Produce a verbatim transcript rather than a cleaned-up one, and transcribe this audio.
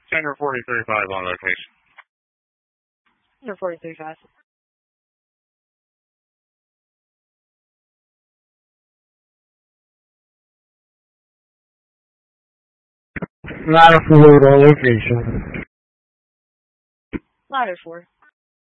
Center forty-three five on location. Center forty-three five. Ladder four on location. Ladder four.